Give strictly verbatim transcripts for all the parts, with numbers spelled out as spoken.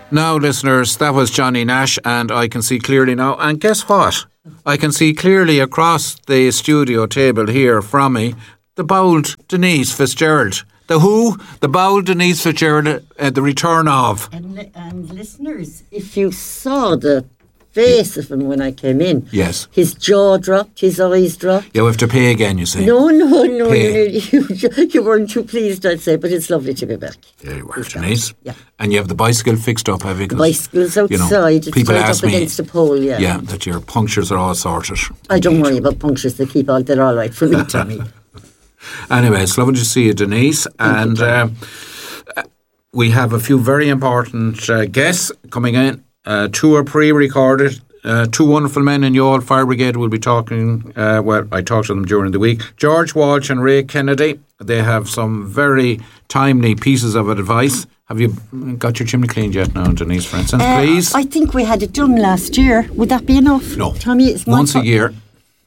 Now, listeners, that was Johnny Nash, and I can see clearly now. And guess what? I can see clearly across the studio table here from me the bowled Denise Fitzgerald. The who? The bowled Denise Fitzgerald, uh, the return of. And, and listeners, if you saw the face of him when I came in. Yes. His jaw dropped, his eyes dropped. Yeah, we have to pay again, you say. No, no, no. Pay. You, you, you weren't too pleased, I'd say, but it's lovely to be back. There you were, Denise. Yeah. And you have the bicycle fixed up, have you? The bicycle's outside, you know, it's people right ask up me, against the pole, yeah. Yeah, that your punctures are all sorted. I don't worry about punctures, they keep all, they're all right for me, Tommy. Anyway, it's lovely to see you, Denise. And uh, we have a few very important uh, guests coming in. Uh, two are pre-recorded. Uh, two wonderful men in Youghal Fire Brigade will be talking, uh, well, I talked to them during the week. George Walsh and Ray Kennedy. They have some very timely pieces of advice. Have you got your chimney cleaned yet now, Denise, for instance, uh, please? I think we had it done last year. Would that be enough? No. Tommy, it's Once a year.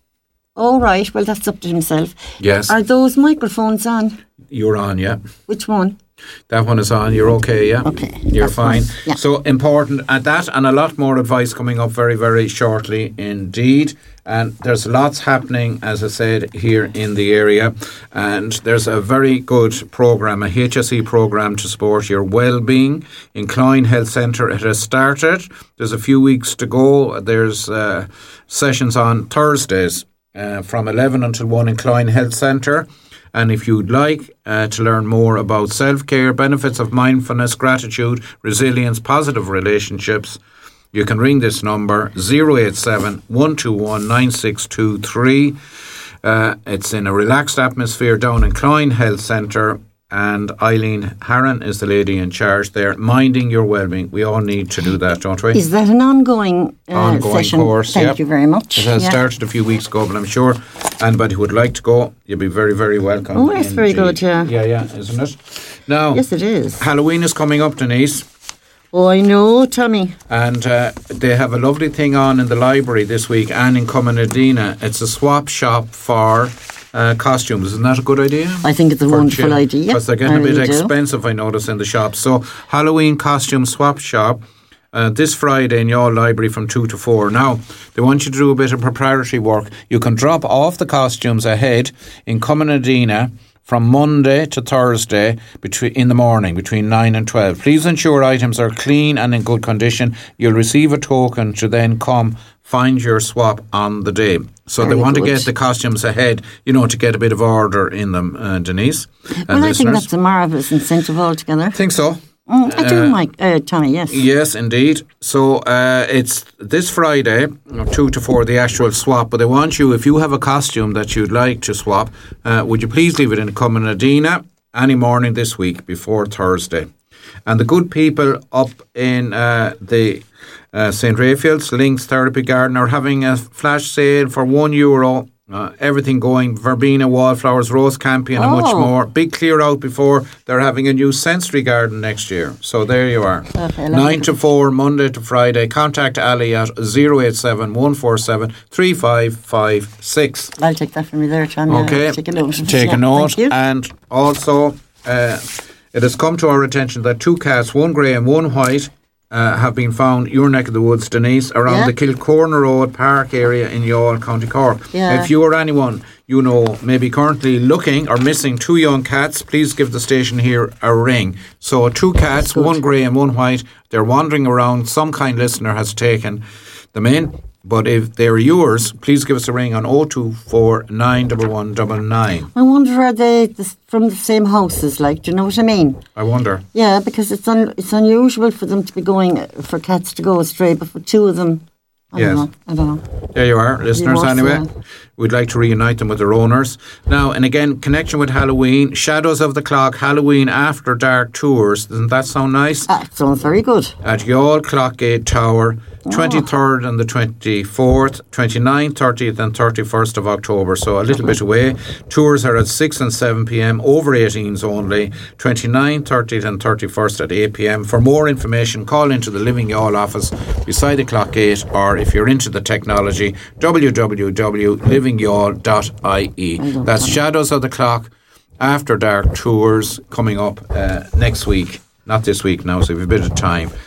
Oh, right. Well, that's up to himself. Yes. Are those microphones on? You're on, yeah. Which one? That one is on. You're okay, yeah? Okay. You're fine. Fine. Yeah. So important at that, and a lot more advice coming up very, very shortly indeed. And there's lots happening, as I said, here in the area. And there's a very good programme, a H S E programme to support your well-being. In Cloyne Health Centre, it has started. There's a few weeks to go. There's uh, sessions on Thursdays uh, from eleven until one in Cloyne Health Centre. And if you'd like uh, to learn more about self-care, benefits of mindfulness, gratitude, resilience, positive relationships, you can ring this number, zero eight seven, one two one, nine six two three. Uh, it's in a relaxed atmosphere down in Cloyne Health Centre, and Eileen Harron is the lady in charge there, minding your well-being. We all need to do that, don't we? Is that an ongoing, uh, ongoing session? course? Thank yep. you very much. It has yeah. started a few weeks ago, but I'm sure anybody who would like to go, you'll be very, very welcome. Oh, that's very good, yeah. Yeah, yeah, isn't it? Now, yes, it is. Halloween is coming up, Denise. Oh, I know, Tommy. And uh, they have a lovely thing on in the library this week and in Cumanadina. It's a swap shop for uh, costumes. Isn't that a good idea? I think it's a for wonderful children? idea. Because they're getting I a bit really expensive, I notice, in the shops. So, Halloween costume swap shop uh, this Friday in your library from two to four. Now, they want you to do a bit of preparatory work. You can drop off the costumes ahead in Cumanadina from Monday to Thursday between in the morning between nine and twelve. Please ensure items are clean and in good condition. You'll receive a token to then come find your swap on the day. So Very they want good. to get the costumes ahead, you know, to get a bit of order in them, uh, Denise. And Well, I listeners. think that's a marvellous incentive altogether. Think so. Mm, I do, Uh, Mike, uh, Tommy, yes. Yes, indeed. So uh, it's this Friday, two to four, the actual swap. But they want you, if you have a costume that you'd like to swap, uh, would you please leave it in Cumanadina any morning this week before Thursday. And the good people up in uh, the uh, Saint Raphael's Links Therapy Garden are having a flash sale for one euro. Uh, everything going, verbena, wallflowers, rose campion and much Oh. more. Big clear out before they're having a new sensory garden next year. So there you are. Okay, nine to four, Monday to Friday. Contact Ali at zero eight seven, one four seven, three five five six. I'll take that from you there, Tommy. Okay. I'll take a note. Take Yeah, a note. Thank you. And also, uh, it has come to our attention that two cats, one grey and one white, Uh, have been found your neck of the woods, Denise, around Yeah. the Kilcorner Road Park area in Youghal, County Cork. Yeah. If you or anyone you know maybe currently looking or missing two young cats, please give the station here a ring. So two cats, good. one grey and one white, they're wandering around. Some kind listener has taken them in. But if they're yours, please give us a ring on oh two four, nine one one nine nine. I wonder, are they the, from the same houses, like, do you know what I mean? I wonder. Yeah, because it's un, it's unusual for them to be going, for cats to go astray, but for two of them, I Yes. don't know, I don't know. There you are, listeners, must, anyway. yeah. We'd like to reunite them with their owners. Now, and again, connection with Halloween, Shadows of the Clock, Halloween After Dark Tours. Doesn't that sound nice? Ah, it sounds very good. At Youghal Clockgate Tower, twenty-third and the twenty-fourth, twenty-ninth, thirtieth and thirty-first of October. So a little bit away. Tours are at six and seven p.m, over eighteens only. twenty-ninth, thirtieth and thirty-first at eight p.m. For more information, call into the Living Youghal office beside the Clockgate, or if you're into the technology, w w w dot living youghal dot i e. That's Shadows of the Clock After Dark Tours coming up uh, next week. Not this week now, so we have a bit of time.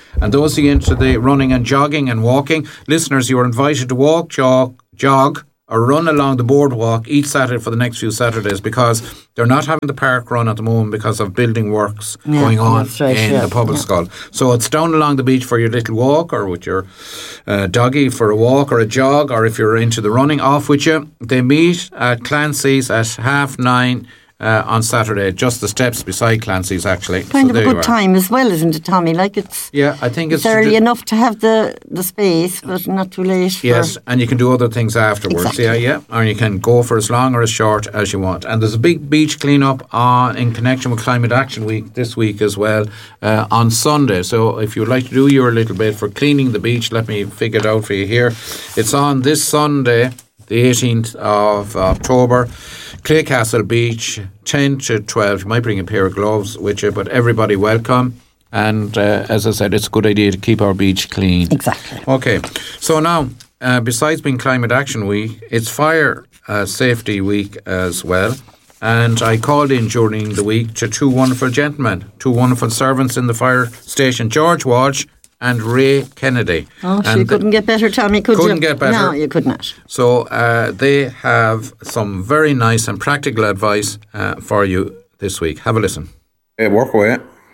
And those who are into the running and jogging and walking, listeners, you are invited to walk, jog, jog, or run along the boardwalk each Saturday for the next few Saturdays, because they're not having the park run at the moment because of building works yeah, going on right, in yeah, the Pobble yeah. Skull. So it's down along the beach for your little walk, or with your uh, doggy for a walk or a jog, or if you're into the running, off with you. They meet at Clancy's at half nine Uh, on Saturday, just the steps beside Clancy's, actually. Kind so of a good time as well, isn't it, Tommy? Like it's yeah, I think it's, it's early enough to have the, the space, but not too late. Yes, for... and you can do other things afterwards. Exactly. Yeah, yeah, or you can go for as long or as short as you want. And there's a big beach clean-up on, in connection with Climate Action Week this week as well, uh, on Sunday. So if you'd like to do your little bit for cleaning the beach, let me figure it out for you here. It's on this Sunday, the eighteenth of October, Claycastle Beach, ten to twelve. You might bring a pair of gloves with you, but everybody welcome. And uh, as I said, it's a good idea to keep our beach clean. Exactly. Okay, so now, uh, besides being Climate Action Week, it's Fire uh, Safety Week as well. And I called in during the week to two wonderful gentlemen, two wonderful servants in the fire station, George Walsh and Ray Kennedy. Oh, so you couldn't get better, Tommy, could couldn't you? Couldn't get better. No, you could not. So uh, they have some very nice and practical advice uh, for you this week. Have a listen. Hey, work away.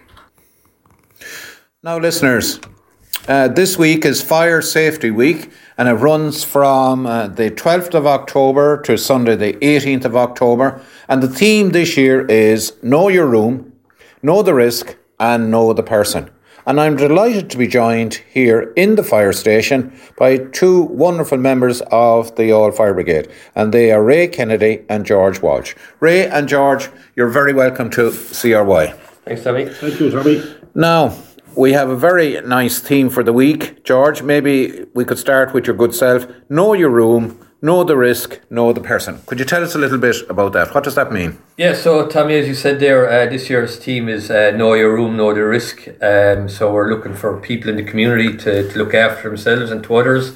Now, listeners, uh, this week is Fire Safety Week, and it runs from uh, the twelfth of October to Sunday the eighteenth of October. And the theme this year is Know Your Room, Know the Risk, and Know the Person. And I'm delighted to be joined here in the fire station by two wonderful members of the All Fire Brigade. And they are Ray Kennedy and George Walsh. Ray and George, you're very welcome to C R Y. Thanks, Tommy. Thank you, Tommy. Now, we have a very nice theme for the week. George, maybe we could start with your good self. Know your room, know the risk, know the person. Could you tell us a little bit about that? What does that mean? Yeah, so Tommy, as you said there, uh, this year's theme is uh, Know Your Room, Know the Risk. Um, so we're looking for people in the community to, to look after themselves and to others.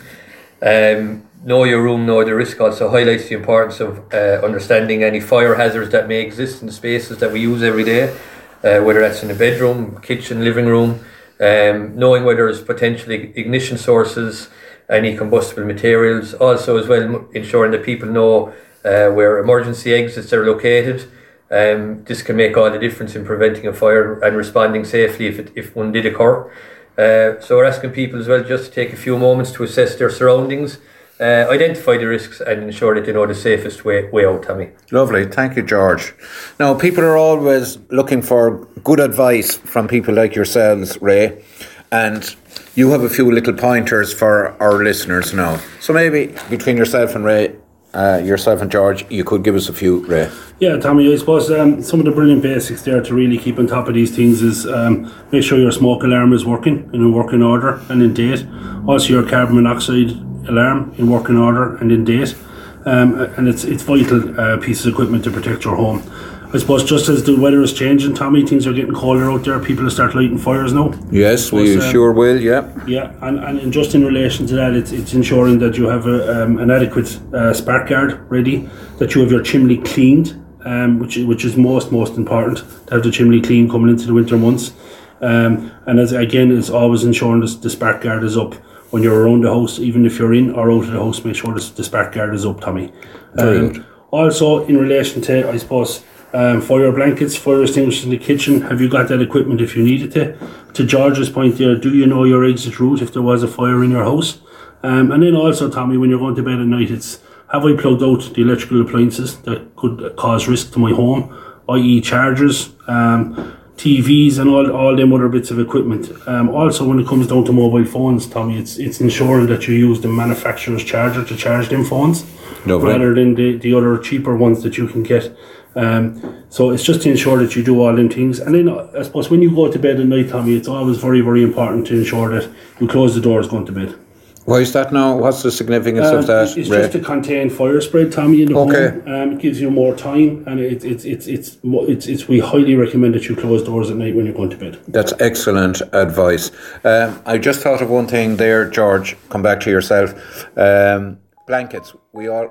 Um, know Your Room, Know the Risk also highlights the importance of uh, understanding any fire hazards that may exist in the spaces that we use every day, uh, whether that's in the bedroom, kitchen, living room, um, knowing whether there's potentially ignition sources, any combustible materials. Also as well, ensuring that people know uh, where emergency exits are located. Um, this can make all the difference in preventing a fire and responding safely if it, if one did occur. Uh, so we're asking people as well just to take a few moments to assess their surroundings, uh, identify the risks, and ensure that they know the safest way, way out, Tommy. Lovely, thank you, George. Now, people are always looking for good advice from people like yourselves, Ray, and you have a few little pointers for our listeners now. So maybe between yourself and Ray, uh, yourself and George, you could give us a few, Ray. Yeah, Tommy, I suppose um, some of the brilliant basics there to really keep on top of these things is um, make sure your smoke alarm is working, in working order and in date. Also your carbon monoxide alarm in working order and in date. Um, and it's it's vital uh, piece of equipment to protect your home. I suppose just as the weather is changing, Tommy, things are getting colder out there. People will start lighting fires now. Yes, we uh, sure will, yeah. Yeah, and, and just in relation to that, it's, it's ensuring that you have a, um, an adequate uh, spark guard ready, that you have your chimney cleaned, um, which, which is most, most important, to have the chimney clean coming into the winter months. Um, and as again, it's always ensuring that the spark guard is up when you're around the house. Even if you're in or out of the house, make sure that the spark guard is up, Tommy. Um, also, in relation to, I suppose, Um, fire blankets, fire extinguishers in the kitchen. Have you got that equipment if you need it to? To George's point there, do you know your exit route if there was a fire in your house? Um, and then also, Tommy, when you're going to bed at night, it's have I plugged out the electrical appliances that could cause risk to my home, that is chargers, um, T Vs and all, all them other bits of equipment. Um, also, when it comes down to mobile phones, Tommy, it's it's ensuring that you use the manufacturer's charger to charge them phones, Lovely. rather than the, the other cheaper ones that you can get. Um, so it's just to ensure that you do all them things. And then I suppose when you go to bed at night, Tommy, it's always very, very important to ensure that you close the doors going to bed. Why is that now? What's the significance um, of that? It's Ray? just to contain fire spread, Tommy, in the okay. home. Um, it gives you more time, and it's it's it's it's it's, it's we highly recommend that you close doors at night when you're going to bed. That's excellent advice. Um, I just thought of one thing there, George. Come back to yourself. Um, blankets. We all well,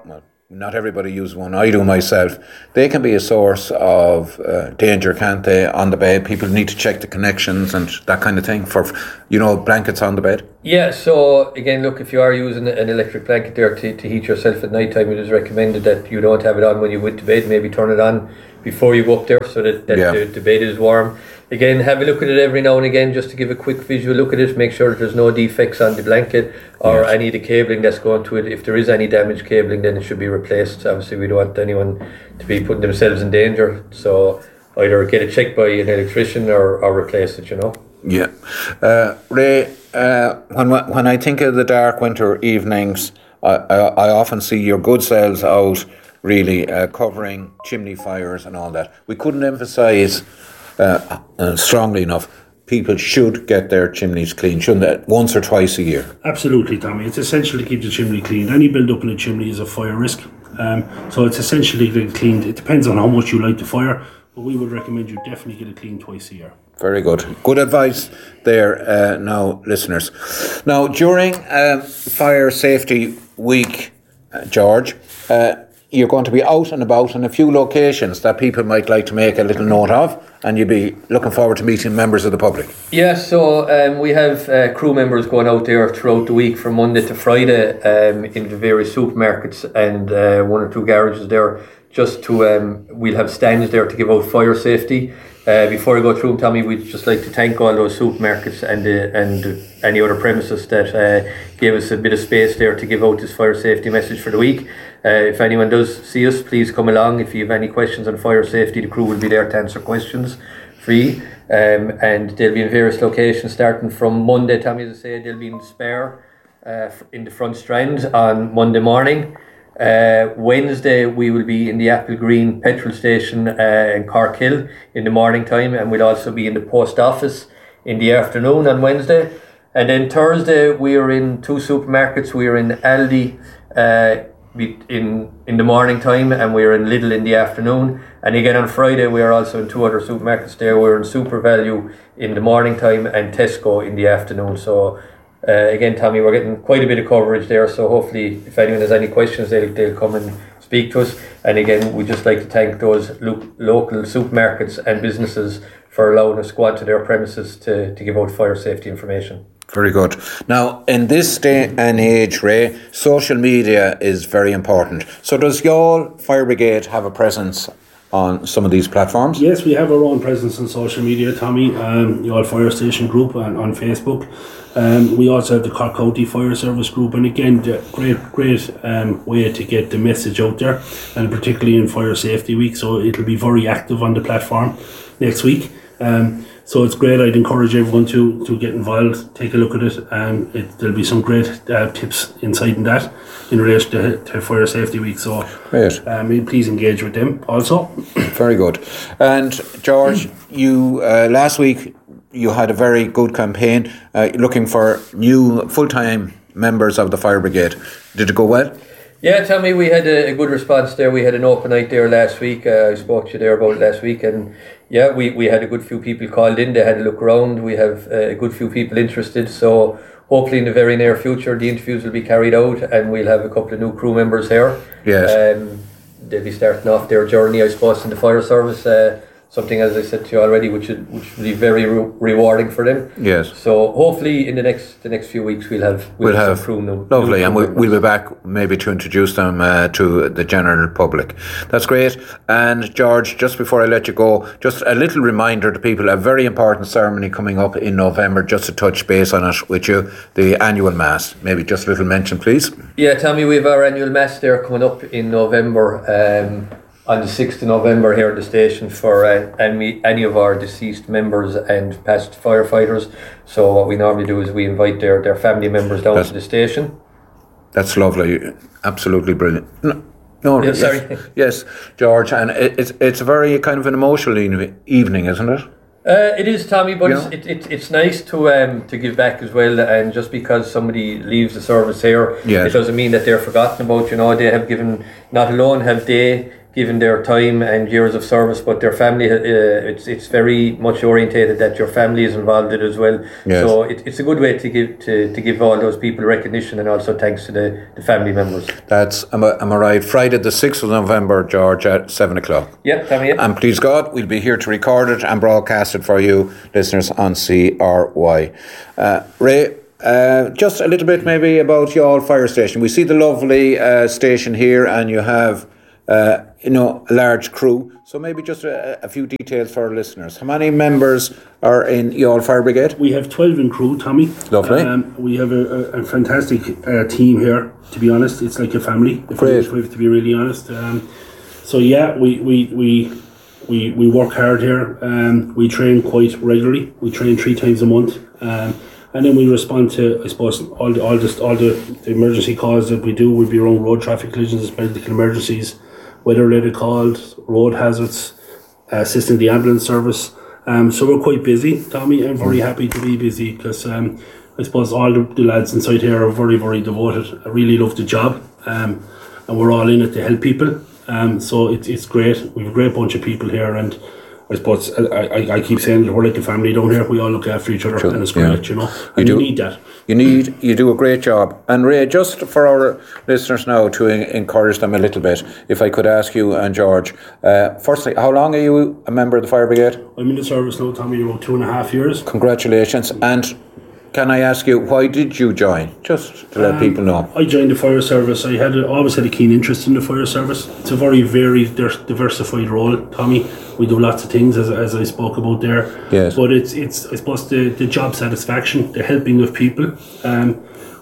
not everybody uses one, I do myself, they can be a source of uh, danger, can't they, on the bed? People need to check the connections and that kind of thing for, you know, blankets on the bed. Yeah, so again, look, if you are using an electric blanket there to, to heat yourself at night time, it is recommended that you don't have it on when you went to bed. Maybe turn it on before you go up there so that, that yeah. the, the bed is warm. Again, have a look at it every now and again just to give a quick visual look at it. Make sure that there's no defects on the blanket or yes. any of the cabling that's going to it. If there is any damaged cabling, then it should be replaced. Obviously, we don't want anyone to be putting themselves in danger. So either get it checked by an electrician or, or replace it, you know. Yeah. Uh, Ray, uh, when when I think of the dark winter evenings, I, I, I often see your good selves out really uh, covering chimney fires and all that. We couldn't emphasise uh, uh, strongly enough, people should get their chimneys cleaned, shouldn't they? Once or twice a year. Absolutely, Tommy. It's essential to keep the chimney clean. Any build up in a chimney is a fire risk. Um, so it's essentially to get cleaned. It depends on how much you like the fire, but we would recommend you definitely get it cleaned twice a year. Very good. Good advice there uh, now, listeners. Now, during uh, Fire Safety Week, uh, George, uh, you're going to be out and about in a few locations that people might like to make a little note of, and you'll be looking forward to meeting members of the public. Yeah, so um, we have uh, crew members going out there throughout the week from Monday to Friday um, in the various supermarkets and uh, one or two garages there, just to, um, we'll have stands there to give out fire safety. Uh, before I go through them, Tommy, we'd just like to thank all those supermarkets and uh, and any other premises that uh, gave us a bit of space there to give out this fire safety message for the week. Uh, if anyone does see us, please come along. If you have any questions on fire safety, the crew will be there to answer questions free. Um, and they'll be in various locations starting from Monday, Tommy, as I say, they'll be in Spare uh, in the Front Strand on Monday morning. Uh, Wednesday we will be in the Apple Green petrol station uh, in Cork Hill in the morning time, and we'll also be in the post office in the afternoon on Wednesday. And then Thursday we are in two supermarkets. We are in Aldi uh, in in the morning time, and we are in Lidl in the afternoon. And again on Friday we are also in two other supermarkets there. We're in Super Value in the morning time and Tesco in the afternoon. So Uh, again, Tommy, we're getting quite a bit of coverage there, so hopefully if anyone has any questions, they'll, they'll come and speak to us. And again, we'd just like to thank those lo- local supermarkets and businesses for allowing us to go onto their premises to, to give out fire safety information. Very good. Now, in this day and age, Ray, social media is very important. So does Youghal Fire Brigade have a presence on some of these platforms? Yes, we have our own presence on social media, Tommy. Um, Youghal Fire Station Group on, on Facebook. Um, we also have the Cork County Fire Service Group, and again, the great, great um, way to get the message out there, and particularly in Fire Safety Week. So it'll be very active on the platform next week. Um, so it's great. I'd encourage everyone to, to get involved, take a look at it. Um, it there'll be some great uh, tips inside in that in relation to, to Fire Safety Week. So great. Um, please engage with them also. Very good. And George, you uh, last week you had a very good campaign uh, looking for new full-time members of the Fire Brigade. Did it go well? Yeah, Tommy, we had a, a good response there. We had an open night there last week. Uh, I spoke to you there about it last week, and yeah, we, we had a good few people called in. They had a look around. We have uh, a good few people interested. So hopefully in the very near future, the interviews will be carried out, and we'll have a couple of new crew members here. Yes. Um, they'll be starting off their journey, I suppose, in the fire service. Uh, Something, as I said to you already, which would, which will be very re- rewarding for them. Yes. So hopefully in the next the next few weeks we'll have we'll, we'll have, have crew new, lovely, new and we'll, we'll be back maybe to introduce them uh, to the general public. That's great. And George, just before I let you go, just a little reminder to people: a very important ceremony coming up in November. Just to touch base on it with you, the annual mass. Maybe just a little mention, please. Yeah, Tommy, we have our annual mass there coming up in November. Um, on the sixth of November here at the station for uh, any, any of our deceased members and past firefighters. So what we normally do is we invite their, their family members down that's, to the station. That's lovely. Absolutely brilliant. No, no yeah, yes, sorry. Yes, George, and it, it's it's a very kind of an emotional evening, isn't it? Uh, it is, Tommy, but yeah. it's, it, it, it's nice to um, to give back as well. And just because somebody leaves the service here, yes. it doesn't mean that they're forgotten about. You know, they have given, not alone have they given their time and years of service, but their family, uh, it's it's very much orientated that your family is involved in it as well. Yes. So it, it's a good way to give to, to give all those people recognition, and also thanks to the, the family members. That's, am I, am I right, Friday the sixth of November, George, at seven o'clock. Yeah, Tommy. Yeah. And please God, we'll be here to record it and broadcast it for you, listeners, on C R Y. Uh, Ray, uh, just a little bit maybe about Youghal Fire Station. We see the lovely uh, station here, and you have Uh, you know, a large crew. So maybe just a, a few details for our listeners. How many members are in Youghal Fire Brigade? We have twelve in crew, Tommy. Lovely. Um, we have a, a, a fantastic uh, team here, to be honest. It's like a family, if Great. we have to be really honest. Um, so yeah, we, we, we, we, we work hard here. Um, we train quite regularly. We train three times a month. Um, and then we respond to, I suppose, all the, all, the, all the, the emergency calls that we do. We'll be around road traffic collisions, medical emergencies, weather-related calls, road hazards, uh, assisting the ambulance service. Um, so we're quite busy, Tommy. I'm very happy to be busy because um, I suppose all the, the lads inside here are very, very devoted. I really love the job, um, and we're all in it to help people. Um, so it, it's great. We have a great bunch of people here, and I suppose I, I, I keep saying that we're like a family down here. We all look after each other, True. and it's great, Yeah. you know. You And do. you need that. You need, you do a great job. And Ray, just for our listeners now, to en- encourage them a little bit, if I could ask you and George, uh, firstly, how long are you a member of the Fire Brigade? I'm in the service now, Tommy, about two and a half years. Congratulations. And can I ask you, why did you join? Just to let Um, people know. I joined the fire service. I had a, always had a keen interest in the fire service. It's a very varied, dir- diversified role, Tommy. We do lots of things, as, as I spoke about there. Yes. But it's it's I suppose the, the job satisfaction, the helping of people. Um,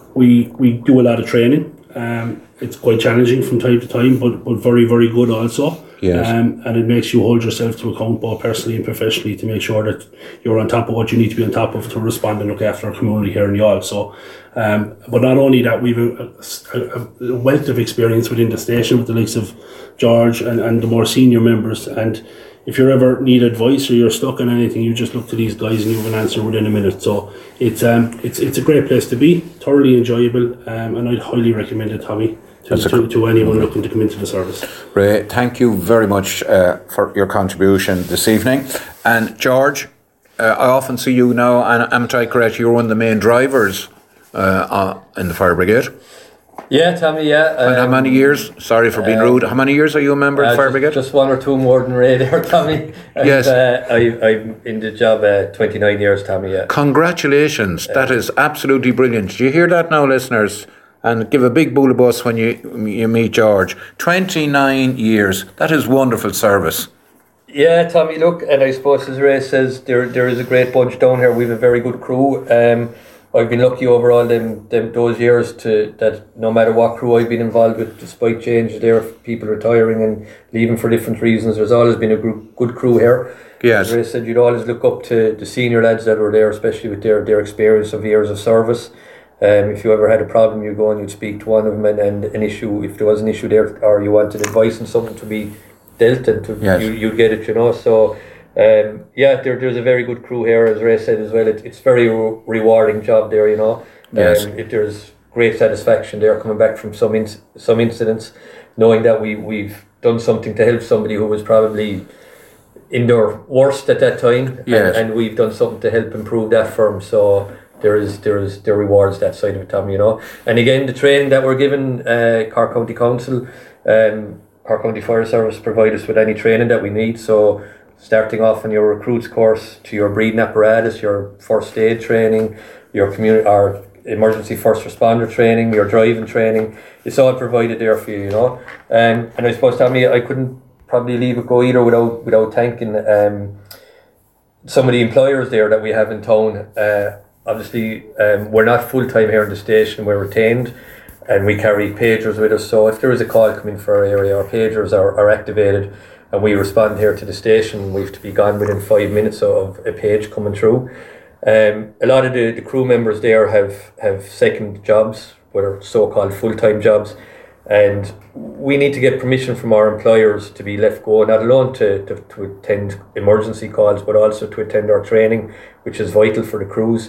we we do a lot of training. Um, it's quite challenging from time to time, but but very very good also. Yes. Um, and it makes you hold yourself to account both personally and professionally to make sure that you're on top of what you need to be on top of to respond and look after our community here in Youghal. So, um, but not only that, we've a, a, a wealth of experience within the station with the likes of George and, and the more senior members. And if you ever need advice or you're stuck on anything, you just look to these guys and you have an answer within a minute. So it's um it's it's a great place to be, thoroughly enjoyable, um, and I'd highly recommend it, Tommy. To, to, to anyone looking to come into the service. Ray, thank you very much uh, for your contribution this evening. And George, uh, I often see you now, and am I correct, you're one of the main drivers uh, uh, in the Fire Brigade. Yeah, Tommy, yeah. Um, And how many years? Sorry for being uh, rude. How many years are you a member of uh, the Fire just, Brigade? just one or two more than Ray there, Tommy. And, Yes. Uh, I, I'm in the job uh, twenty-nine years, Tommy, yeah. Congratulations. That is absolutely brilliant. Do you hear that now, listeners? And give a big boolabus when you you meet George. twenty-nine years. That is wonderful service. Yeah, Tommy, look, and I suppose as Ray says, there there is a great bunch down here. We have a very good crew. Um, I've been lucky over all them, them those years to that no matter what crew I've been involved with, despite changes there, people retiring and leaving for different reasons, there's always been a group, good crew here. Yes. As Ray said, you'd always look up to the senior lads that were there, especially with their, their experience of years of service. Um, if you ever had a problem, you'd go and you'd speak to one of them, and, and an issue, if there was an issue there, or you wanted advice on something to be dealt, and to, Yes. you, you'd get it, you know. So, um, yeah, there, there's a very good crew here, as Ray said as well. It, it's very re- rewarding job there, you know. Um, Yes. it, there's great satisfaction there coming back from some inc- some incidents, knowing that we, we've done something to help somebody who was probably in their worst at that time, Yes. and, and we've done something to help improve that firm. So there is there is there rewards that side of it, Tom, you know. And again, the training that we're given, uh, Cork County Council, um, Cork County Fire Service provide us with any training that we need. So starting off on your recruits course to your breathing apparatus, your first aid training, your community or emergency first responder training, your driving training, it's all provided there for you, you know. Um, and I suppose, Tommy, I couldn't probably leave it go either without without thanking um, some of the employers there that we have in town. Uh, obviously, um, we're not full time here in the station, we're retained, and we carry pagers with us. So if there is a call coming for our area, our pagers are, are activated, and we respond here to the station, we have to be gone within five minutes of a page coming through. Um, a lot of the, the crew members there have, have second jobs, what are so-called full-time jobs, and we need to get permission from our employers to be left go, not alone to, to, to attend emergency calls, but also to attend our training, which is vital for the crews.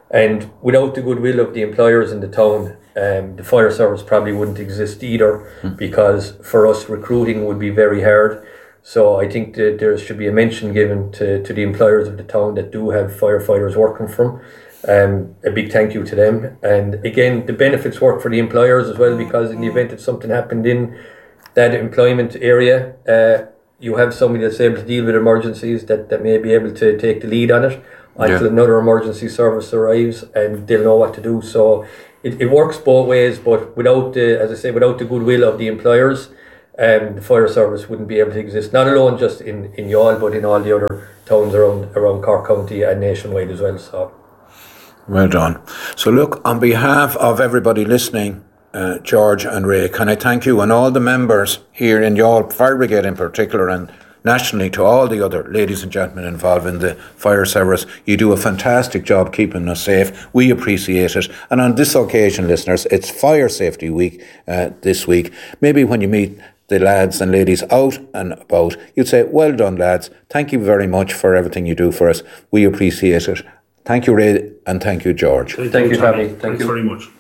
And without the goodwill of the employers in the town, um, the fire service probably wouldn't exist either, mm. because for us recruiting would be very hard. So I think that there should be a mention given to, to the employers of the town that do have firefighters working from. Um, a big thank you to them. And again, the benefits work for the employers as well, because in the event that something happened in that employment area, uh, you have somebody that's able to deal with emergencies that, that may be able to take the lead on it until yeah. another emergency service arrives, and they'll know what to do. So it, it works both ways, but without the, as I say, without the goodwill of the employers, um, the fire service wouldn't be able to exist, not alone just in, in Youghal, but in all the other towns around around Cork County and nationwide as well. So well done. So look, on behalf of everybody listening, uh, George and Ray, can I thank you and all the members here in Youghal Fire Brigade in particular, and nationally to all the other ladies and gentlemen involved in the fire service. You do a fantastic job keeping us safe. We appreciate it. And on this occasion, listeners, it's Fire Safety Week uh, this week. Maybe when you meet the lads and ladies out and about, you'd say, well done, lads. Thank you very much for everything you do for us. We appreciate it. Thank you, Ray, and thank you, George. Thank, thank you, Tommy. Thank Thanks you very much.